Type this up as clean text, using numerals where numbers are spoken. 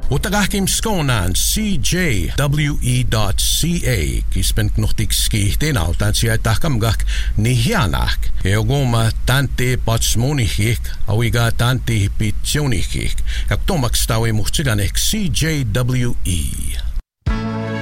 Utagahkim skonan CJWE.ca kispent nuhtik skihtin autansia tahkamgak nihianak eogoma tante patsmonihik awiga tante pitsionihik kaktomaks tawi muhtsiganek CJWE.